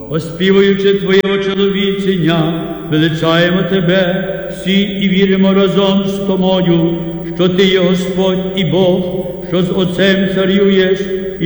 оспівуючи Твоє чоловічення, величаємо Тебе всі і віримо разом з Тобою, що Ти є Господь і Бог, що з Отцем царюєш